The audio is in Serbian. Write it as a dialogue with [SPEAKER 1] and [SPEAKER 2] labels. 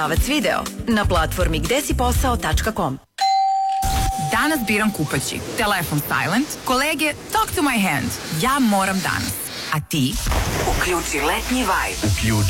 [SPEAKER 1] Avac video na platformi gdesiposao.com.
[SPEAKER 2] Danas biram kupaći. Telefon silent. Kolege, talk to my hand. Ja moram danas. A ti?
[SPEAKER 1] Uključi letnji vibe.
[SPEAKER 3] Uključi